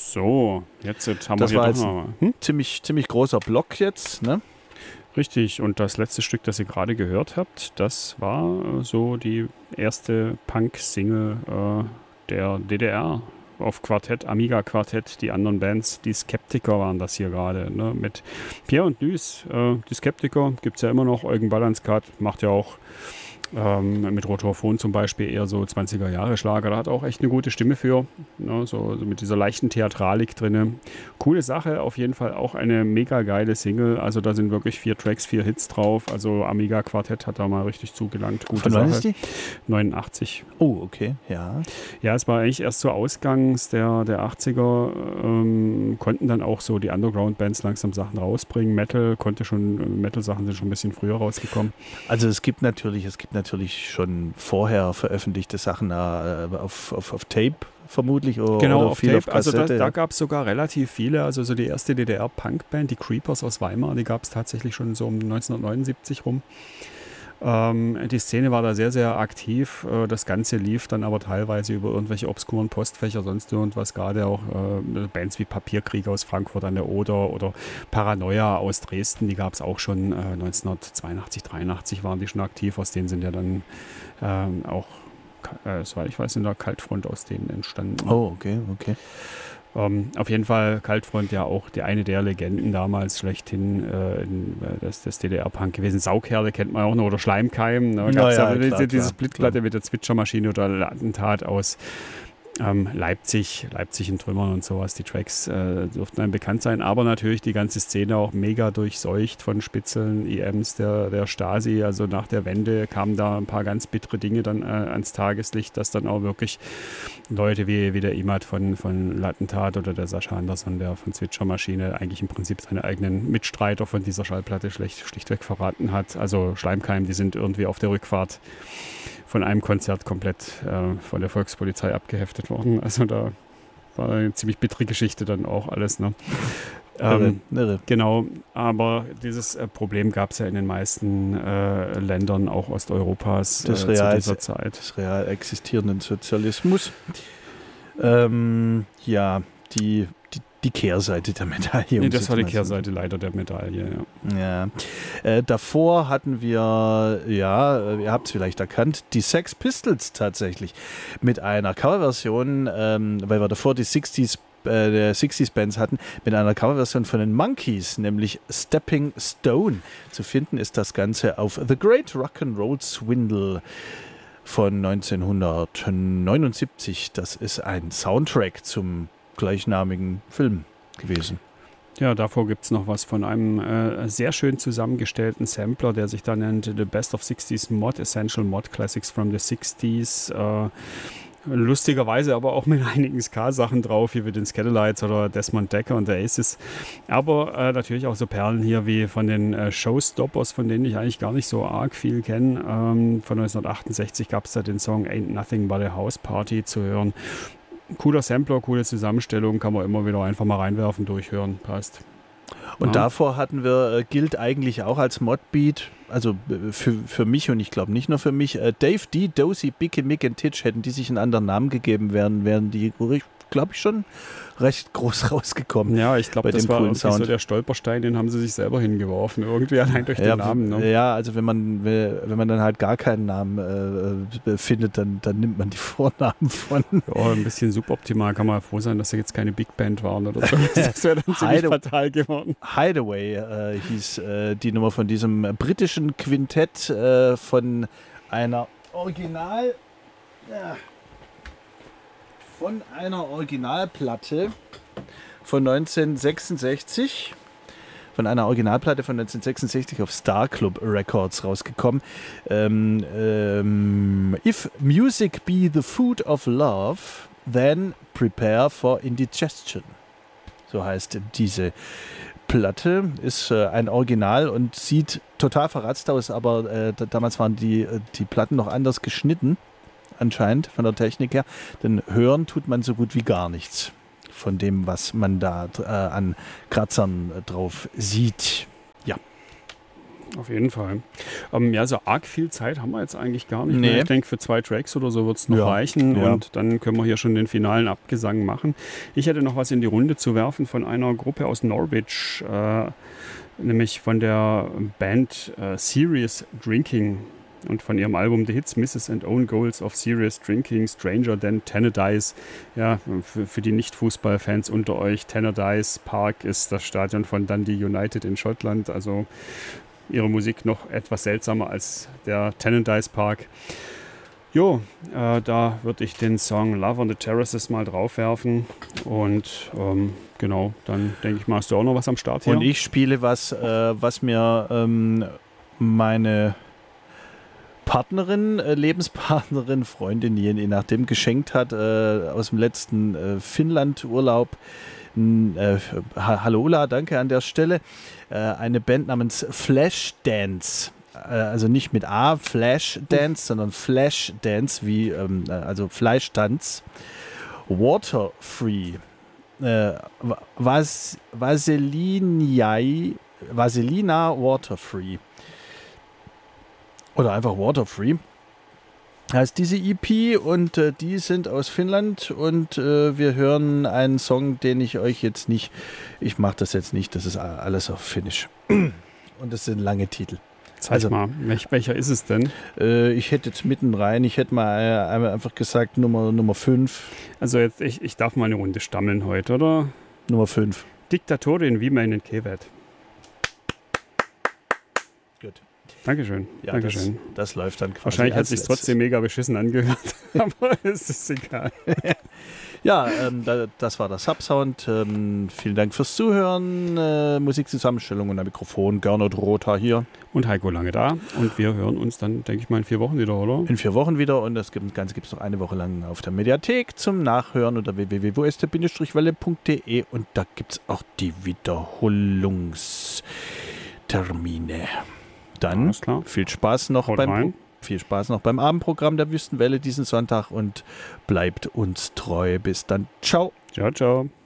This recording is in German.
So, jetzt haben Das wir war hier jetzt doch noch ein ziemlich großer Block jetzt, ne? Richtig, und das letzte Stück, das ihr gerade gehört habt, das war so die erste Punk-Single der DDR auf Quartett, Amiga-Quartett. Die anderen Bands, die Skeptiker waren das hier gerade, ne? Mit Pierre und Lys. Die Skeptiker gibt es ja immer noch. Eugen Ballanskat macht ja auch mit Rotorphon zum Beispiel eher so 20er-Jahre-Schlager. Da hat er auch echt eine gute Stimme für. Ne? So mit dieser leichten Theatralik drin. Coole Sache, auf jeden Fall auch eine mega geile Single. Also da sind wirklich 4 Tracks, 4 Hits drauf. Also Amiga Quartett hat da mal richtig zugelangt. Gute Von Sache. wann ist die? 89. Oh, okay, ja. Ja, es war eigentlich erst so Ausgangs der 80er, konnten dann auch so die Underground-Bands langsam Sachen rausbringen. Metal-Sachen sind schon ein bisschen früher rausgekommen. Also es gibt natürlich schon vorher veröffentlichte Sachen auf Tape vermutlich Genau, oder auf viel Tape. auf Kassette. Also da gab es sogar relativ viele. Also so die erste DDR-Punk-Band, die Creepers aus Weimar, die gab es tatsächlich schon so um 1979 rum. Die Szene war da sehr, sehr aktiv. Das Ganze lief dann aber teilweise über irgendwelche obskuren Postfächer, sonst irgendwas. Gerade auch Bands wie Papierkrieg aus Frankfurt an der Oder oder Paranoia aus Dresden, die gab es auch schon 1982, 83 waren die schon aktiv. Aus denen sind ja dann auch, soweit ich weiß, in der Kaltfront aus denen entstanden. Oh, okay. Auf jeden Fall Kaltfront ja auch eine der Legenden damals schlechthin des DDR-Punk gewesen. Saukerle kennt man auch noch, oder Schleimkeim. Ne? Gab es diese Splitplatte mit der Zwitschermaschine oder Attentat aus Leipzig in Trümmern und sowas. Die Tracks dürften einem bekannt sein, aber natürlich die ganze Szene auch mega durchseucht von Spitzeln, IMs der Stasi. Also nach der Wende kamen da ein paar ganz bittere Dinge dann ans Tageslicht, dass dann auch wirklich Leute wie der Imad von Lattentat oder der Sascha Andersson, der von Zwitschermaschine, eigentlich im Prinzip seine eigenen Mitstreiter von dieser Schallplatte schlichtweg verraten hat. Also Schleimkeim, die sind irgendwie auf der Rückfahrt von einem Konzert komplett von der Volkspolizei abgeheftet worden. Also da war eine ziemlich bittere Geschichte dann auch alles. Ne? Irre. Genau, aber dieses Problem gab es ja in den meisten Ländern, auch Osteuropas zu dieser Zeit. Des real existierenden Sozialismus. Die Kehrseite der Medaille. Nee, das war die Kehrseite leider der Medaille, ja. Davor hatten wir, ihr habt es vielleicht erkannt, die Sex Pistols tatsächlich mit einer Coverversion, weil wir davor die 60s Bands hatten, mit einer Coverversion von den Monkees, nämlich Stepping Stone. Zu finden ist das Ganze auf The Great Rock'n'Roll Swindle von 1979. Das ist ein Soundtrack zum gleichnamigen Film gewesen. Ja, davor gibt es noch was von einem sehr schön zusammengestellten Sampler, der sich da nennt The Best of 60s Mod, Essential Mod Classics from the 60s. Lustigerweise aber auch mit einigen Ska-Sachen drauf, wie den Skatalites oder Desmond Decker und der Aces. Aber natürlich auch so Perlen hier wie von den Showstoppers, von denen ich eigentlich gar nicht so arg viel kenne. Von 1968 gab es da den Song Ain't Nothing But a House Party zu hören. Cooler Sampler, coole Zusammenstellung, kann man immer wieder einfach mal reinwerfen, durchhören, passt. Und davor hatten wir, gilt eigentlich auch als Modbeat, also für mich und ich glaube nicht nur für mich, Dave D, Dozy, Bicky, Mick und Titch, hätten die sich einen anderen Namen gegeben, wären die, glaube ich, schon recht groß rausgekommen. Ja, ich glaube, das war irgendwie so der Stolperstein, den haben sie sich selber hingeworfen, irgendwie allein durch den Namen. Ne? Ja, also wenn man dann halt gar keinen Namen findet, dann nimmt man die Vornamen von. Ja, ein bisschen suboptimal, kann man froh sein, dass sie jetzt keine Big Band waren oder so. Das wäre dann ziemlich fatal geworden. Hideaway hieß die Nummer von diesem britischen Quintett von einer Originalplatte von 1966. Von einer Originalplatte von 1966 auf Star Club Records rausgekommen. If music be the food of love, then prepare for indigestion. So heißt diese Platte. Ist ein Original und sieht total verratzt aus, aber damals waren die Platten noch anders geschnitten. Anscheinend von der Technik her, denn hören tut man so gut wie gar nichts von dem, was man da an Kratzern drauf sieht. Ja. Auf jeden Fall. Ja, so arg viel Zeit haben wir jetzt eigentlich gar nicht Nee. mehr. Ich denke, für 2 Tracks oder so wird es noch reichen und dann können wir hier schon den finalen Abgesang machen. Ich hätte noch was in die Runde zu werfen von einer Gruppe aus Norwich, nämlich von der Band Serious Drinking und von ihrem Album The Hits, Misses and Own Goals of Serious Drinking, Stranger Than Tannadice. Ja, für die Nicht-Fußballfans unter euch, Tannadice Park ist das Stadion von Dundee United in Schottland, also ihre Musik noch etwas seltsamer als der Tannadice Park. Jo, da würde ich den Song Love on the Terraces mal draufwerfen und genau, dann denke ich mal, hast du auch noch was am Start hier? Und ich spiele was, was mir meine Partnerin, Lebenspartnerin, Freundin, je nachdem geschenkt hat aus dem letzten Finnland-Urlaub. Hallola, danke an der Stelle. Eine Band namens Flashdance. Also nicht mit A, Flashdance, sondern Flashdance, wie also Fleischtanz. Waterfree. Vaselina Waterfree. Oder einfach Waterfree. Heißt diese EP und die sind aus Finnland und wir hören einen Song, den ich euch jetzt nicht, ich mache das jetzt nicht, das ist alles auf Finnisch. Und das sind lange Titel. Zeig mal, welcher ist es denn? Ich hätte jetzt mitten rein, ich hätte mal einfach gesagt Nummer 5. Also jetzt, ich darf mal eine Runde stammeln heute, oder? Nummer 5. Diktatorin wie meinen Kevet. Gut. Dankeschön. Ja, Dankeschön. Das läuft dann quasi. Wahrscheinlich hat es sich trotzdem mega beschissen angehört, aber es ist egal. Ja, das war der Subsound. Vielen Dank fürs Zuhören. Musikzusammenstellung und ein Mikrofon. Gernot Rother hier. Und Heiko Lange da. Und wir hören uns dann, denke ich mal, in 4 Wochen wieder, oder? In 4 Wochen wieder. Und das Ganze gibt es noch eine Woche lang auf der Mediathek zum Nachhören unter www.weste-welle.de. Und da gibt es auch die Wiederholungstermine. Dann viel Spaß noch beim Abendprogramm der Wüstenwelle diesen Sonntag und bleibt uns treu. Bis dann. Ciao. Ciao, ciao.